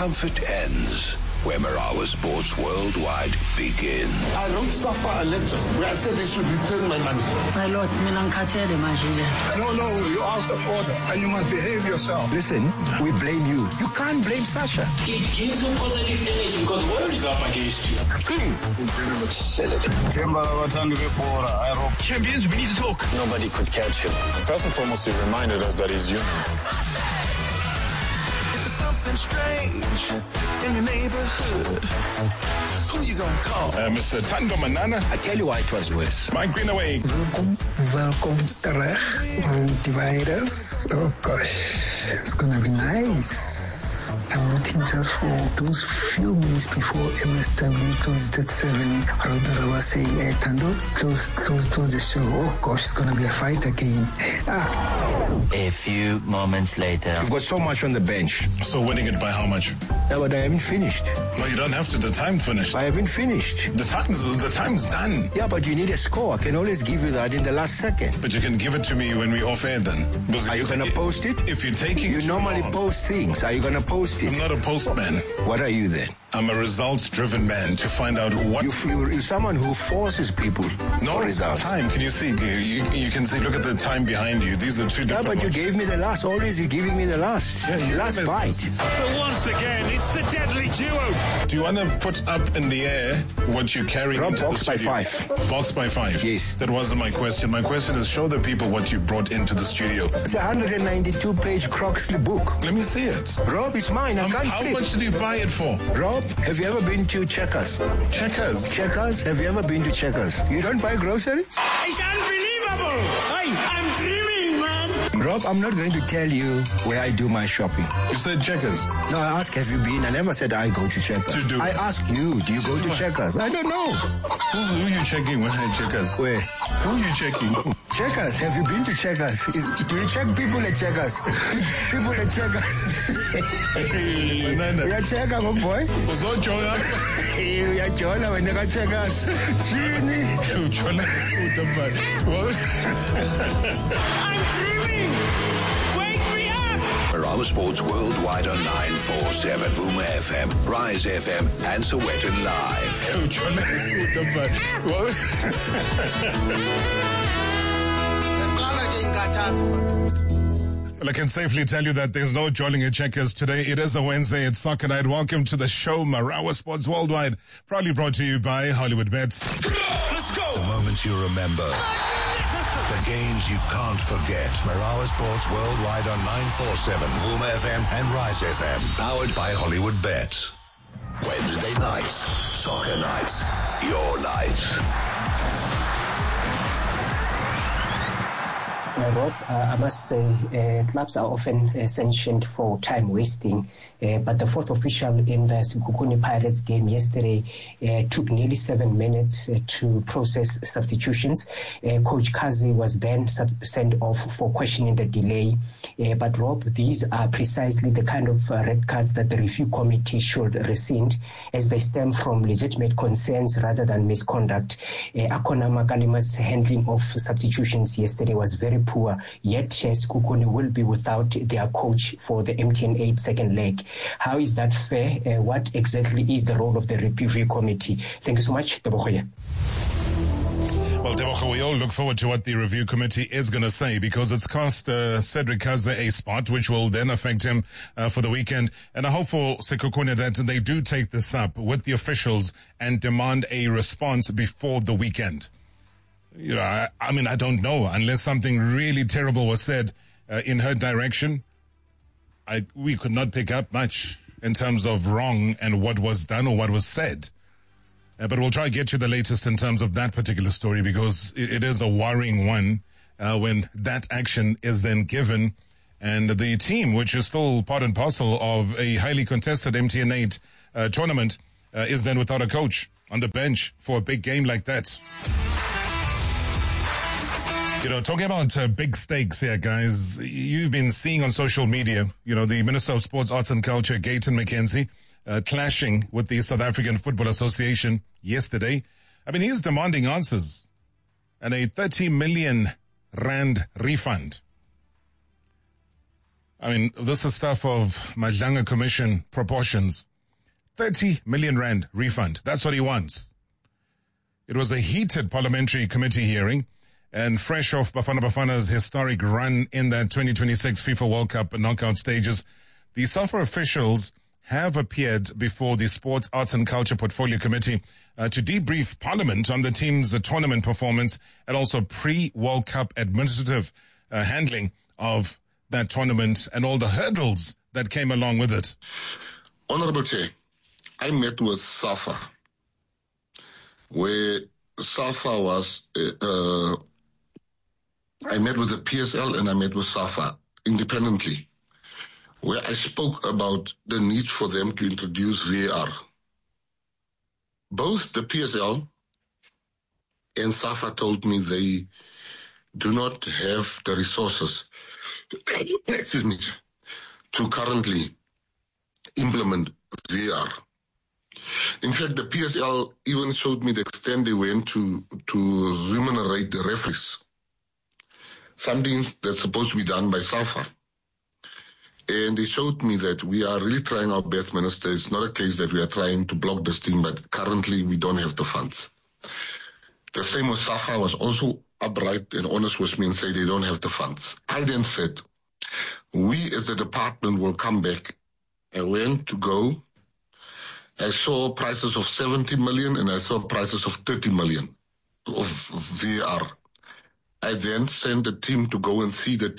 comfort ends, where Marawa Sports Worldwide begins. I don't suffer a little. Where I said they should return my money. My lord, No, you're out of order and you must behave yourself. Listen, we blame you. You can't blame Sasha. It gives you positive energy because what is up against you? Champions, we need to talk. Nobody could catch him. First and foremost, he reminded us that he's human. There's something strange in your neighborhood. Who you gonna call? Mr. Tando Manana. I tell you why it was worse. Mike Greenaway. Welcome, dividers. Oh gosh, it's gonna be nice. I'm waiting just for those few minutes before MSW closed at 7. Rodora was saying, Tando, close the show. Oh gosh, it's gonna be a fight again. A few moments later. You've got so much on the bench. So winning it by how much? Yeah, but I haven't finished. No, you don't have to. The time's finished. I haven't finished. The time's done. Yeah, but you need a score. I can always give you that in the last second. But you can give it to me when we off air then. Are you gonna post it? If you're taking You normally post things. Are you gonna post it? I'm not a postman. What are you then? I'm a results-driven man to find out what... You're someone who forces people for results. Time. Can you see? You can see, look at the time behind you. These are two different... Yeah, but you gave me the last. Always you're giving me the last. Yeah, last bite. But once again, it's the deadly duo. Do you want to put up in the air what you're carrying into box the studio? by 5. Box by 5? Yes. That wasn't my question. My question is, show the people what you brought into the studio. It's a 192-page Croxley book. Let me see it. Rob, it's mine. I can't How flip. much did you buy it for? Rob, have you ever been to Checkers? Checkers? Checkers? Have you ever been to Checkers? You don't buy groceries? It's unbelievable. Hey, I'm dreaming, man. Rob, I'm not going to tell you where I do my shopping. You said Checkers. No, I asked, have you been? I never said I go to Checkers. To do I ask you, do you go to Checkers? I don't know. Who are you checking when I Checkers? Where? Who are you checking? Checkers. Have you been to Checkers? Do you check people at Checkers? People at Checkers. We are checker, oh boy. We are Jola when they got Checkers. Chini. I'm dreaming. Wake me up. Marawa Sports Worldwide on 947 Vuma FM, Rise FM, and Sowetan Well, I can safely tell you that there's no jolling at Checkers today. It is a Wednesday. It's soccer night. Welcome to the show, Marawa Sports Worldwide. Proudly brought to you by Hollywood Bets. Let's go! The moments you remember. The games you can't forget. Marawa Sports Worldwide on 947 Vuma FM and Rise FM. Powered by Hollywood Bets. Wednesday nights. Soccer nights. Your nights. Rob, I must say, clubs are often sanctioned for time wasting, but the fourth official in the Sekhukhune Pirates game yesterday took nearly 7 minutes to process substitutions. Coach Kazi was then sent off for questioning the delay. But Rob, these are precisely the kind of red cards that the review committee should rescind, as they stem from legitimate concerns rather than misconduct. Akona Makalima's handling of substitutions yesterday was very poor, yet Sekhukhune will be without their coach for the MTN 8 second leg. How is that fair? What exactly is the role of the review committee? Thank you so much, Tebogoye. Well, Tebogo, we all look forward to what the review committee is going to say, because it's cost Cedric Kaze a spot, which will then affect him for the weekend. And I hope for Sekhukhune that they do take this up with the officials and demand a response before the weekend. You know, I mean, I don't know, unless something really terrible was said in her direction. We could not pick up much in terms of wrong and what was done or what was said. But we'll try to get you the latest in terms of that particular story, because it is a worrying one when that action is then given. And the team, which is still part and parcel of a highly contested MTN 8 tournament, is then without a coach on the bench for a big game like that. You know, talking about big stakes here, guys, you've been seeing on social media, you know, the Minister of Sports, Arts and Culture, Gayton McKenzie, clashing with the South African Football Association yesterday. I mean, he's demanding answers and a 30 million rand refund. I mean, this is stuff of Madlanga Commission proportions. 30 million rand refund. That's what he wants. It was a heated parliamentary committee hearing, and fresh off Bafana Bafana's historic run in the 2026 FIFA World Cup knockout stages, the SAFA officials have appeared before the Sports, Arts and Culture Portfolio Committee to debrief Parliament on the team's tournament performance and also pre-World Cup administrative handling of that tournament and all the hurdles that came along with it. Honorable Chair, I met with SAFA, where SAFA was, I met with the PSL and I met with SAFA independently, where I spoke about the need for them to introduce VAR. Both the PSL and SAFA told me they do not have the resources, excuse me, to currently implement VAR. In fact, the PSL even showed me the extent they went to remunerate the referees, something that's supposed to be done by SAFA. And they showed me that we are really trying our best, Minister. It's not a case that we are trying to block this thing, but currently we don't have the funds. The same with SAFA was also upright and honest with me and say they don't have the funds. I then said, we as a department will come back. I went to go. I saw prices of 70 million and I saw prices of 30 million of VAR. I then sent a team to go and see the